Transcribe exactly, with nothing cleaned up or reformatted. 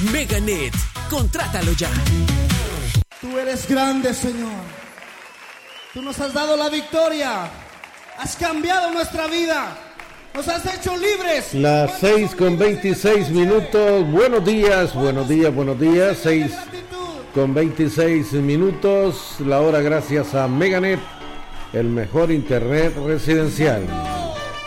Meganet, contrátalo ya. Tú eres grande, Señor. Tú nos has dado la victoria. Has cambiado nuestra vida. Nos has hecho libres. Las seis con veintiséis minutos. Buenos días, buenos días, buenos días. seis con veintiséis minutos. La hora gracias a Meganet, el mejor internet residencial.